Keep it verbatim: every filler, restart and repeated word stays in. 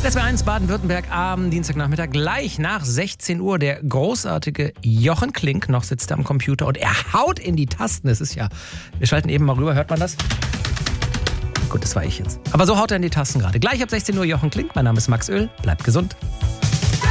S W R eins Baden-Württemberg am Dienstagnachmittag, gleich nach sechzehn Uhr. Der großartige Jochen Klink, noch sitzt er am Computer und er haut in die Tasten. Das ist ja, wir schalten eben mal rüber, hört man das? Gut, das war ich jetzt. Aber so haut er in die Tasten gerade. Gleich ab sechzehn Uhr Jochen Klink. Mein Name ist Max Öl. Bleibt gesund.